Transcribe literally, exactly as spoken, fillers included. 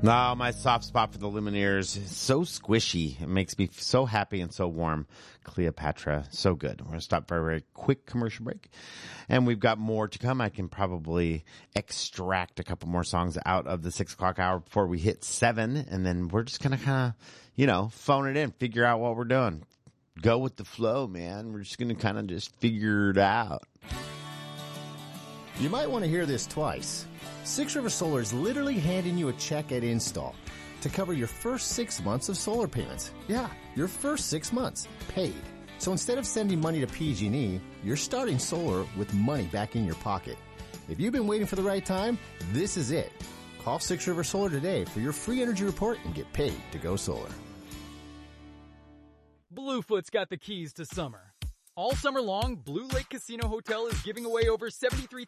No, my soft spot for the Lumineers is so squishy. It makes me so happy and so warm. Cleopatra, so good. We're going to stop for a very quick commercial break. And we've got more to come. I can probably extract a couple more songs out of the six o'clock hour before we hit seven. And then we're just going to kind of, you know, phone it in, figure out what we're doing. Go with the flow, man. We're just going to kind of just figure it out. You might want to hear this twice. Six River Solar is literally handing you a check at install to cover your first six months of solar payments. Yeah, your first six months, paid. So instead of sending money to P G and E, you're starting solar with money back in your pocket. If you've been waiting for the right time, this is it. Call Six River Solar today for your free energy report and get paid to go solar. Bluefoot's got the keys to summer. All summer long, Blue Lake Casino Hotel is giving away over seventy-three